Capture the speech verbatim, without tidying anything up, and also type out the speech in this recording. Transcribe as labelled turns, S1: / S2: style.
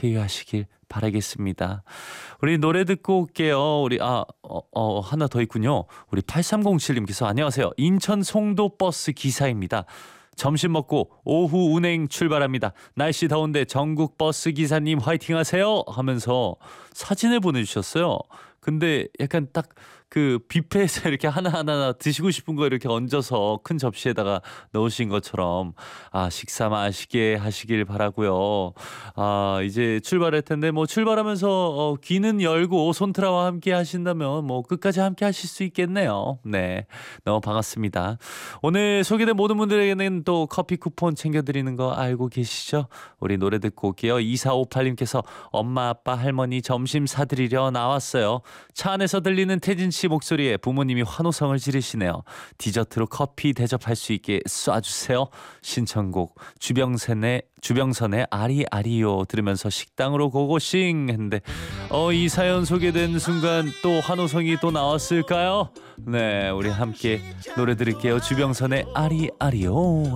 S1: 오케이 하시길 바라겠습니다. 우리 노래 듣고 올게요. 우리 아, 어, 어, 하나 더 있군요. 우리 팔삼공칠님께서 안녕하세요. 인천 송도 버스 기사입니다. 점심 먹고 오후 운행 출발합니다. 날씨 더운데 전국 버스 기사님 화이팅 하세요 하면서 사진을 보내주셨어요. 근데 약간 딱 그 뷔페에서 이렇게 하나하나 드시고 싶은 거 이렇게 얹어서 큰 접시에다가 넣으신 것처럼 아 식사 맛있게 하시길 바라고요. 아 이제 출발할 텐데 뭐 출발하면서 어, 귀는 열고 손트라와 함께 하신다면 뭐 끝까지 함께 하실 수 있겠네요. 네, 너무 반갑습니다. 오늘 소개된 모든 분들에게는 또 커피 쿠폰 챙겨드리는 거 알고 계시죠? 우리 노래 듣고 올게요. 이사오팔님께서 엄마 아빠 할머니 점심 사드리려 나왔어요. 차 안에서 들리는 태진 씨 목소리에 부모님이 환호성을 지르시네요. 디저트로 커피 대접할 수 있게 쏴주세요. 신청곡 주병선의 주병선의 아리아리요 들으면서 식당으로 고고싱 했는데 어, 이 사연 소개된 순간 또 환호성이 또 나왔을까요? 네, 우리 함께 노래 들을게요. 주병선의 아리아리요.